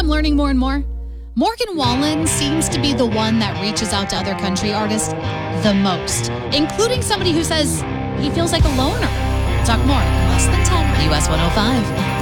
I'm learning more and more? Morgan Wallen seems to be the one that reaches out to other country artists the most, including somebody who says he feels like a loner. Talk more in less than 10, US 105.